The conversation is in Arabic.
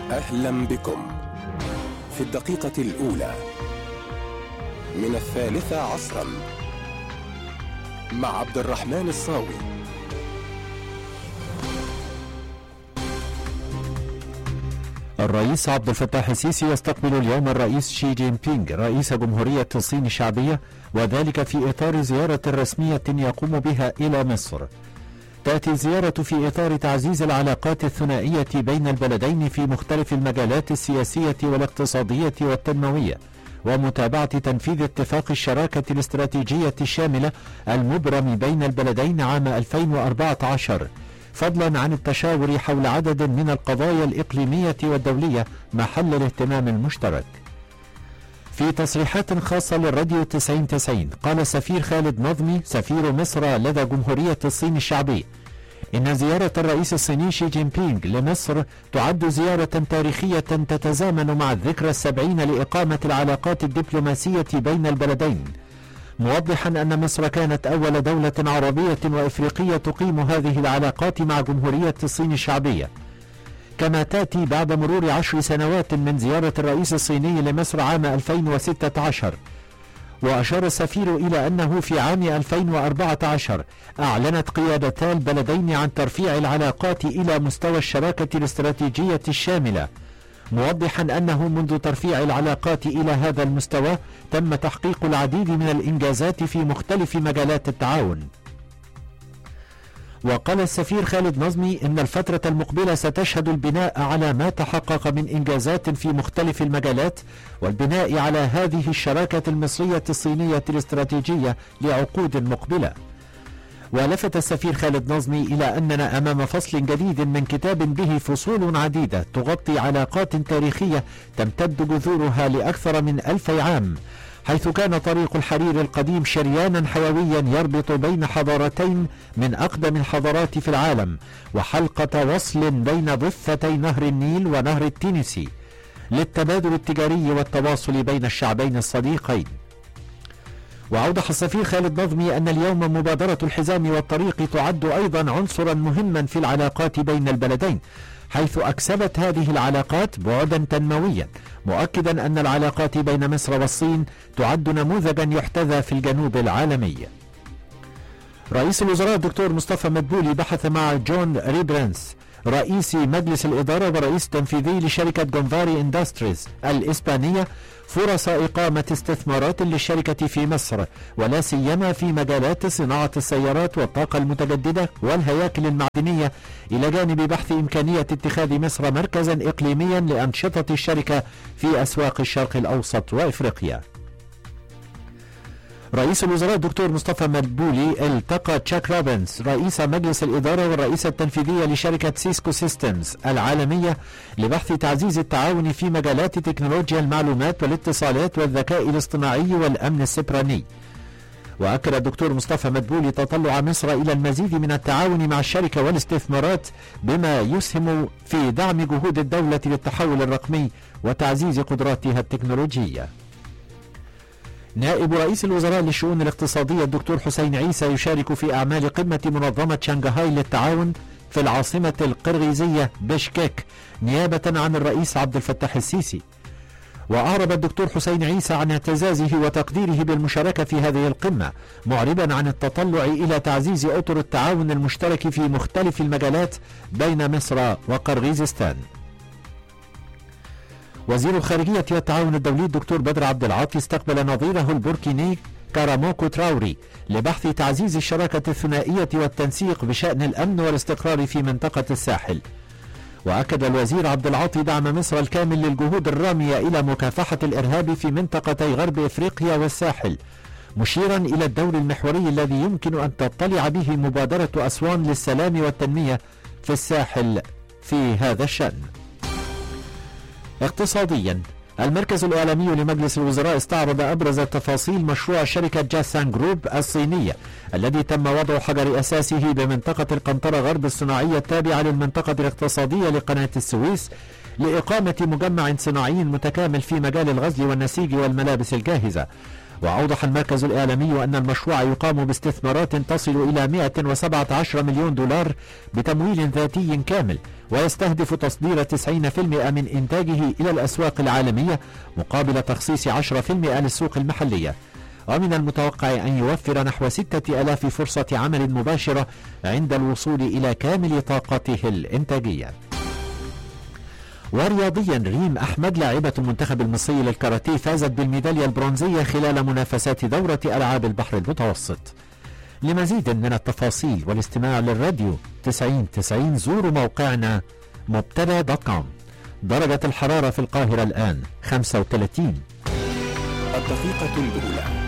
أهلا بكم في الدقيقة الأولى من 13 مع عبد الرحمن الصاوي. الرئيس عبد الفتاح السيسي يستقبل اليوم الرئيس شي جين بينغ رئيس جمهورية الصين الشعبية، وذلك في إطار زيارة رسمية يقوم بها إلى مصر. تأتي الزيارة في إطار تعزيز العلاقات الثنائية بين البلدين في مختلف المجالات السياسية والاقتصادية والتنموية، ومتابعة تنفيذ اتفاق الشراكة الاستراتيجية الشاملة المبرم بين البلدين عام 2014، فضلا عن التشاور حول عدد من القضايا الإقليمية والدولية محل الاهتمام المشترك. في تصريحات خاصة للراديو 90 قال السفير خالد نظمي سفير مصر لدى جمهورية الصين الشعبية إن زيارة الرئيس الصيني شي جين بينغ لمصر تعد زيارة تاريخية تتزامن مع الذكرى 70 لإقامة العلاقات الدبلوماسية بين البلدين، موضحا أن مصر كانت أول دولة عربية وإفريقية تقيم هذه العلاقات مع جمهورية الصين الشعبية، كما تأتي بعد مرور 10 سنوات من زيارة الرئيس الصيني لمصر عام 2016. وأشار السفير إلى أنه في عام 2014 أعلنت قيادتا البلدين عن ترفيع العلاقات إلى مستوى الشراكة الاستراتيجية الشاملة، موضحا أنه منذ ترفيع العلاقات إلى هذا المستوى تم تحقيق العديد من الإنجازات في مختلف مجالات التعاون. وقال السفير خالد نظمي إن الفترة المقبلة ستشهد البناء على ما تحقق من إنجازات في مختلف المجالات، والبناء على هذه الشراكة المصرية الصينية الاستراتيجية لعقود مقبلة. ولفت السفير خالد نظمي إلى أننا أمام فصل جديد من كتاب به فصول عديدة تغطي علاقات تاريخية تمتد جذورها لأكثر من 1000 عام، حيث كان طريق الحرير القديم شريانا حيويا يربط بين حضارتين من أقدم الحضارات في العالم، وحلقة وصل بين ضفتي نهر النيل ونهر التينيسي للتبادل التجاري والتواصل بين الشعبين الصديقين. وأوضح السفير خالد نظمي أن اليوم مبادرة الحزام والطريق تعد أيضا عنصرا مهما في العلاقات بين البلدين، حيث أكسبت هذه العلاقات بعدا تنمويا، مؤكدا أن العلاقات بين مصر والصين تعد نموذجا يحتذى في الجنوب العالمي. رئيس الوزراء الدكتور مصطفى مدبولي بحث مع جون ريبرنس رئيس مجلس الإدارة والرئيس التنفيذي لشركة جونفاري اندستريز الإسبانية فرص إقامة استثمارات للشركة في مصر، ولا سيما في مجالات صناعة السيارات والطاقة المتجددة والهياكل المعدنية، إلى جانب بحث إمكانية اتخاذ مصر مركزا إقليميا لأنشطة الشركة في أسواق الشرق الأوسط وإفريقيا. رئيس الوزراء الدكتور مصطفى مدبولي التقى تشاك روبنز رئيس مجلس الإدارة والرئيس التنفيذية لشركة سيسكو سيستمز العالمية لبحث تعزيز التعاون في مجالات تكنولوجيا المعلومات والاتصالات والذكاء الاصطناعي والأمن السيبراني. وأكد الدكتور مصطفى مدبولي تطلع مصر إلى المزيد من التعاون مع الشركة والاستثمارات بما يسهم في دعم جهود الدولة للتحول الرقمي وتعزيز قدراتها التكنولوجية. نائب رئيس الوزراء للشؤون الاقتصادية الدكتور حسين عيسى يشارك في أعمال قمة منظمة شنغهاي للتعاون في العاصمة القرغيزية بشكيك نيابة عن الرئيس عبد الفتاح السيسي. وأعرب الدكتور حسين عيسى عن اعتزازه وتقديره بالمشاركة في هذه القمة، معربا عن التطلع إلى تعزيز أطر التعاون المشترك في مختلف المجالات بين مصر وقرغيزستان. وزير الخارجية والتعاون الدولي الدكتور بدر عبد العاطي استقبل نظيره البوركيني كاراموكو تراوري لبحث تعزيز الشراكة الثنائية والتنسيق بشأن الأمن والاستقرار في منطقة الساحل. وأكد الوزير عبد العاطي دعم مصر الكامل للجهود الرامية إلى مكافحة الإرهاب في منطقتي غرب إفريقيا والساحل، مشيرا إلى الدور المحوري الذي يمكن أن تطلع به مبادرة أسوان للسلام والتنمية في الساحل في هذا الشأن. اقتصاديا، المركز الإعلامي لمجلس الوزراء استعرض أبرز تفاصيل مشروع شركة جاسان جروب الصينية الذي تم وضع حجر أساسه بمنطقة القنطرة غرب الصناعية التابعة للمنطقة الاقتصادية لقناة السويس لإقامة مجمع صناعي متكامل في مجال الغزل والنسيج والملابس الجاهزة. وأوضح المركز الإعلامي أن المشروع يقام باستثمارات تصل إلى 117 مليون دولار بتمويل ذاتي كامل، ويستهدف تصدير 90% من إنتاجه إلى الأسواق العالمية مقابل تخصيص 10% للسوق المحلية. ومن المتوقع أن يوفر نحو 6000 فرصة عمل مباشرة عند الوصول إلى كامل طاقته الإنتاجية. ورياضيا، ريم أحمد لاعبة المنتخب المصري للكاراتيه فازت بالميدالية البرونزية خلال منافسات دورة ألعاب البحر المتوسط. لمزيد من التفاصيل والاستماع للراديو 9090 زوروا موقعنا مبتدا.com. درجة الحرارة في القاهرة الآن 35. الدقيقة الأولى.